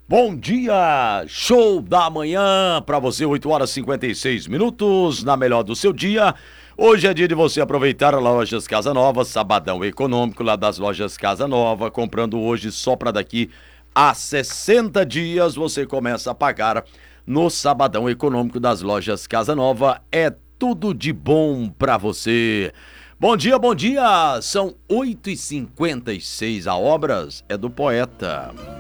Bom dia, show da manhã para você, 8h56, na melhor do seu dia. Hoje é dia de você aproveitar as lojas Casa Nova, sabadão econômico lá das lojas Casa Nova, comprando hoje só para daqui a 60 dias você começa a pagar no sabadão econômico das lojas Casa Nova. É tudo de bom para você. Bom dia, bom dia, são 8h56, a Obras é do poeta.